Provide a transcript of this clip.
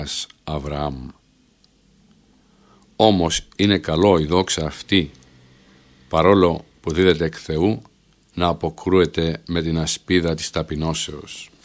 Αβραάμ. Όμως είναι καλό η δόξα αυτή, παρόλο που δίδεται εκ Θεού, να αποκρούεται με την ασπίδα της ταπεινώσεως.